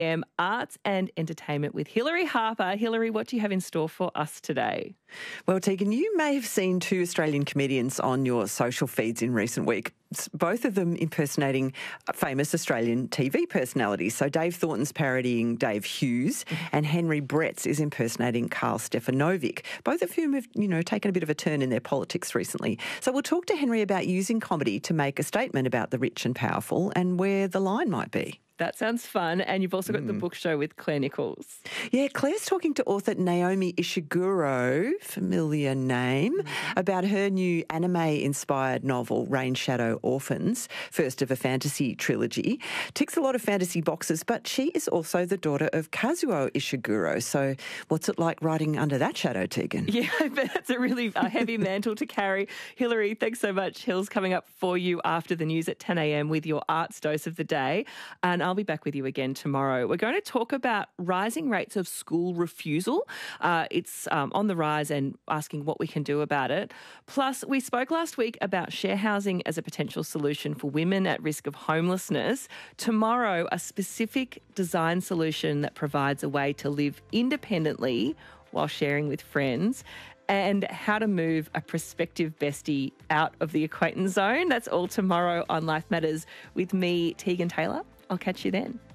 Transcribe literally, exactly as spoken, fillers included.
a.m. Arts and Entertainment with Hilary Harper. Hilary, what do you have in store for us today? Well, Tegan, you may have seen two Australian comedians on your social feeds in recent weeks, both of them impersonating famous Australian T V personalities. So Dave Thornton's parodying Dave Hughes and Henry Bretts is impersonating Carl Stefanovic, both of whom have, you know, taken a bit of a turn in their politics recently. So we'll talk to Henry about using comedy to make a statement about the rich and powerful and where the line might be. That sounds fun. And you've also got mm. the book show with Claire Nichols. Yeah, Claire's talking to author Naomi Ishiguro, familiar name, mm-hmm. about her new anime-inspired novel, Rain Shadow Orphans, first of a fantasy trilogy. Ticks a lot of fantasy boxes, but she is also the daughter of Kazuo Ishiguro. So what's it like riding under that shadow, Tegan? Yeah, I bet it's a really a heavy mantle to carry. Hilary, thanks so much. Hill's coming up for you after the news at ten a.m. with your arts dose of the day. And I'll be back with you again tomorrow. We're going to talk about rising rates of school refusal. Uh, it's um, on the rise and asking what we can do about it. Plus, we spoke last week about share housing as a potential solution for women at risk of homelessness. Tomorrow, a specific design solution that provides a way to live independently while sharing with friends, and how to move a prospective bestie out of the acquaintance zone. That's all tomorrow on Life Matters with me, Tegan Taylor. I'll catch you then.